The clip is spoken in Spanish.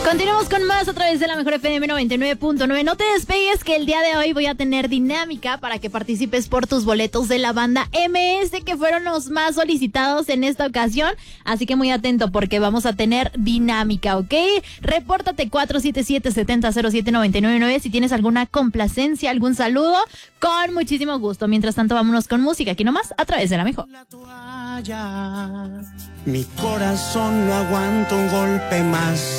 Continuamos con más a través de la Mejor FM 99.9. No te despegues, que el día de hoy voy a tener dinámica para que participes por tus boletos de la banda MS, que fueron los más solicitados en esta ocasión. Así que muy atento porque vamos a tener dinámica, ¿ok? Repórtate 477-7007-999 si tienes alguna complacencia, algún saludo, con muchísimo gusto. Mientras tanto, vámonos con música aquí nomás a través de la Mejor. Mi corazón no aguanta un golpe más.